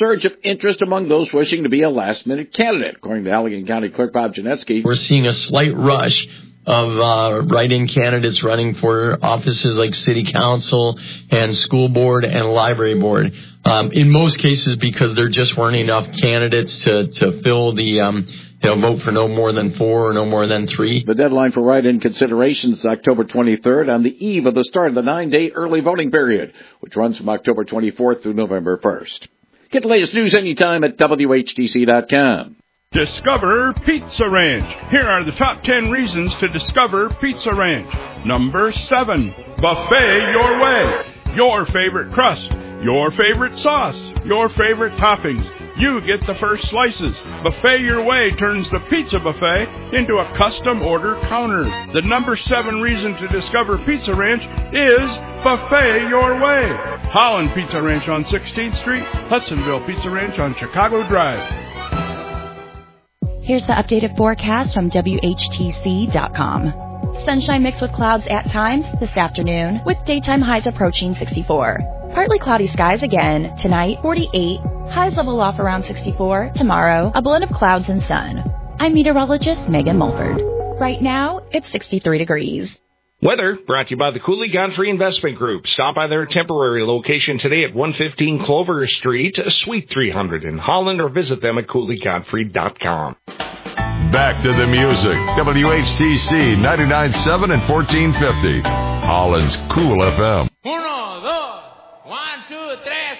surge of interest among those wishing to be a last-minute candidate, according to Allegan County Clerk Bob Janetsky. We're seeing a slight rush of write-in candidates running for offices like city council and school board and library board. In most cases, because there just weren't enough candidates to fill the vote for no more than 4 or no more than 3. The deadline for write-in considerations is October 23rd on the eve of the start of the 9-day early voting period, which runs from October 24th through November 1st. Get the latest news anytime at WHTC.com. Discover Pizza Ranch. Here are the top 10 reasons to discover Pizza Ranch. Number 7, buffet your way. Your favorite crust, your favorite sauce, your favorite toppings. You get the first slices. Buffet Your Way turns the pizza buffet into a custom order counter. The number 7 reason to discover Pizza Ranch is Buffet Your Way. Holland Pizza Ranch on 16th Street, Hudsonville Pizza Ranch on Chicago Drive. Here's the updated forecast from WHTC.com. Sunshine mixed with clouds at times this afternoon, with daytime highs approaching 64. Partly cloudy skies again. Tonight, 48. Highs level off around 64. Tomorrow, a blend of clouds and sun. I'm meteorologist Megan Mulford. Right now, it's 63 degrees. Weather brought to you by the Cooley Godfrey Investment Group. Stop by their temporary location today at 115 Clover Street, Suite 300 in Holland, or visit them at CooleyGodfrey.com. Back to the music. WHTC 99.7 and 1450. Holland's Cool FM. 1, 2, 1, 2, 3.